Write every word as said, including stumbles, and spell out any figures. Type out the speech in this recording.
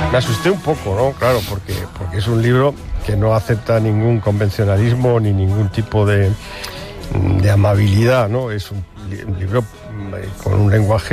Me asusté un poco, ¿no? Claro, porque, porque es un libro que no acepta ningún convencionalismo ni ningún tipo de, de amabilidad, ¿no? Es un, un libro con un lenguaje